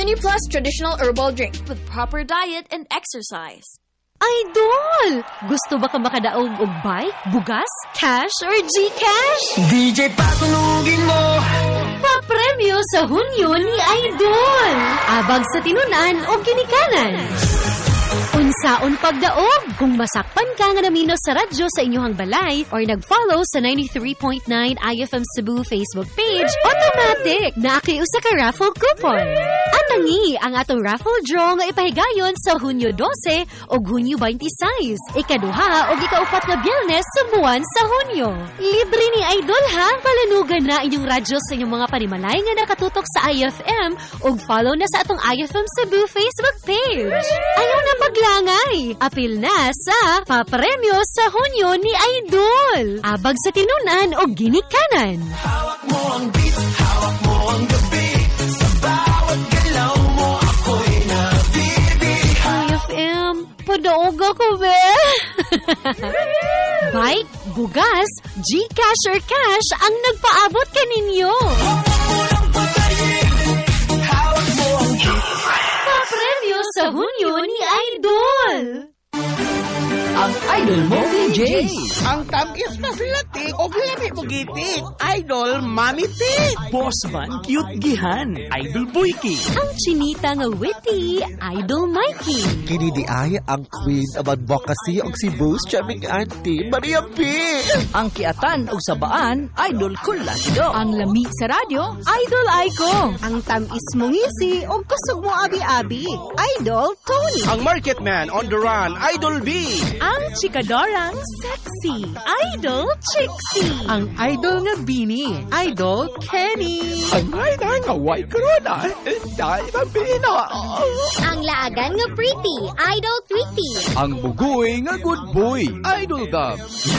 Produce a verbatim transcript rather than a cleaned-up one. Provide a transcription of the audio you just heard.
Plus traditional herbal drink with proper diet and exercise. Idol! Gusto ba ka makadaog og bike, bugas, cash, or Gcash? D J, patulugin mo! Papremyo sa Hunyo ni Idol! Abag sa tinunan o ginikanan. Unsaon pagdaog kung masakpan ka nga namino sa radyo sa inyong balay or nag-follow sa ninety-three point nine I F M Cebu Facebook page, automatic na akiusa ka raffle coupon. Anangi ang atong raffle draw nga ipahigayon sa Hunyo twelve o Hunyo twenty-six, ikaduha o ikaupat na Biyernes sa buwan sa Hunyo. Libre ni Idol ha! Palanugan na inyong radyo sa inyong mga panimalay nga nakatutok sa I F M o follow na sa atong I F M Cebu Facebook page. Ayaw na maglangay! Apil na sa Papremyo sa Hunyo ni Idol! Abag sa tinunan o ginikanan. Hawak mo ang beat, hawak mo ang gabi. Sa bawat galaw mo ako'y nabibig. I F M, padaog ako, be! Bike, bugas, Gcash or cash ang nagpaabot kaninyo. Hawak mo ang beat. Papremyo sa Hunyo ni Idol! Ang Idol mo D Js. Ang tamis na silatik o lami mo gitik. Idol Mami Tik. Boss man, cute gihan. Idol Boyki. Ang chinita nga witty, Idol Mikey. Kini di ay ang queen of advocacy og Cebu's charming auntie, Maria P. Ang kiatan o sabaan, Idol Culacido. Ang lami sa radyo, Idol Aiko. Ang tamis mo ngisi o kusog mo abi-abi, Idol Tony. Ang market man on the run, Idol B. Ang chikadorang sexy, Idol Trixie. Ang idol nga Bini, Idol Kenny. Ang idol nga white corona, dahil ang pina. Ang laagan nga pretty, Idol Tweety. Ang bugoy nga good boy, Idol Dub.